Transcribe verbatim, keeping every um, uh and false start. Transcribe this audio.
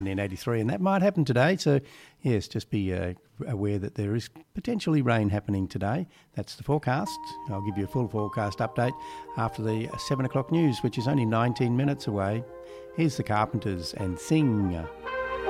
in eighty-three, and that might happen today. So, yes, just be uh, aware that there is potentially rain happening today. That's the forecast. I'll give you a full forecast update after the seven o'clock news, which is only nineteen minutes away. Here's the Carpenters and Sing.